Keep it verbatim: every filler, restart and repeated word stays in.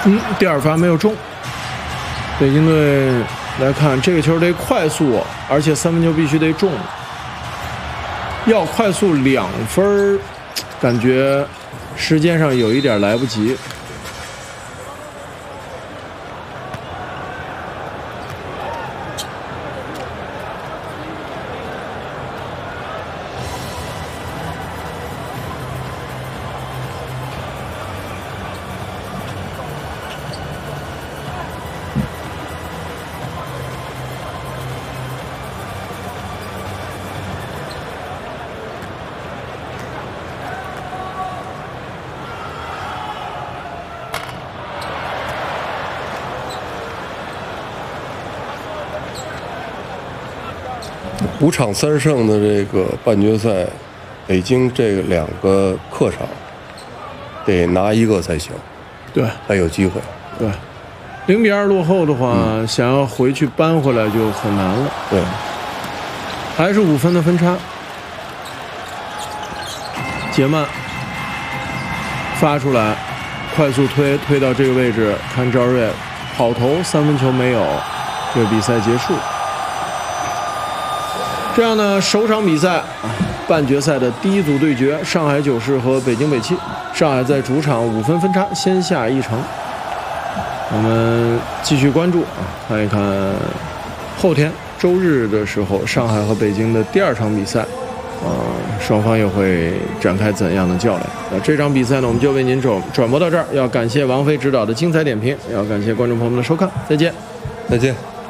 嗯，第二发没有中。北京队来看这个球得快速，而且三分球必须得中。要快速两分，感觉时间上有一点来不及。 五场三胜的这个半决赛，北京这两个客场得拿一个才行， 对， 才有机会。 对，零比二落后的话，嗯、想要回去扳回来就很难了。 对， 还是五分的分差。杰曼发出来，快速推推到这个位置，看赵睿跑投三分球没有，这个比赛结束。这样呢，首场比赛半决赛的第一组对决，上海九世和北京北汽。上海在主场五分分差先下一城。我们继续关注啊，看一看后天周日的时候，上海和北京的第二场比赛，啊、呃，双方又会展开怎样的较量？那这场比赛呢，我们就为您转转播到这儿。要感谢王菲指导的精彩点评，也要感谢观众朋友们的收看，再见， 再见。